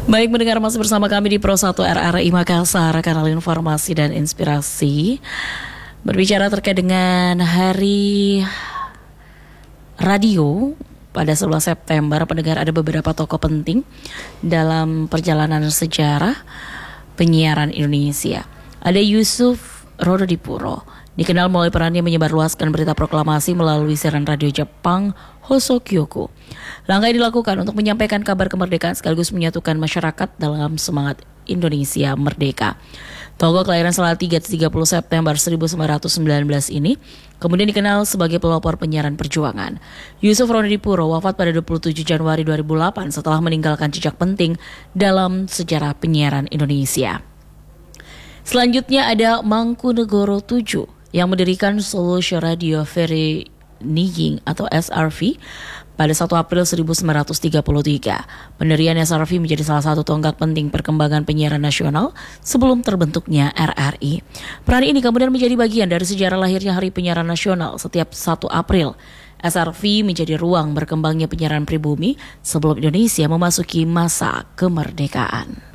Baik, mendengar masih bersama kami di Pro 1 RRI Makassar, kanal informasi dan inspirasi. Berbicara terkait dengan Hari Radio pada 11 September, pendengar, ada beberapa tokoh penting dalam perjalanan sejarah penyiaran Indonesia. Ada Yusuf Rododipuro, dikenal melalui perannya menyebarluaskan berita proklamasi melalui siaran radio Jepang Hosokyoku. Langkah ini dilakukan untuk menyampaikan kabar kemerdekaan sekaligus menyatukan masyarakat dalam semangat Indonesia merdeka. Tokoh kelahiran Salatiga 30 September 1919 ini kemudian dikenal sebagai pelopor penyiaran perjuangan. Yusuf Rododipuro wafat pada 27 Januari 2008 setelah meninggalkan jejak penting dalam sejarah penyiaran Indonesia. Selanjutnya ada Mangkunegoro VII yang mendirikan Solution Radio Ferry Nijing atau SRV pada 1 April 1933. Pendirian SRV menjadi salah satu tonggak penting perkembangan penyiaran nasional sebelum terbentuknya RRI. Peran ini kemudian menjadi bagian dari sejarah lahirnya Hari Penyiaran Nasional setiap 1 April. SRV menjadi ruang berkembangnya penyiaran pribumi sebelum Indonesia memasuki masa kemerdekaan.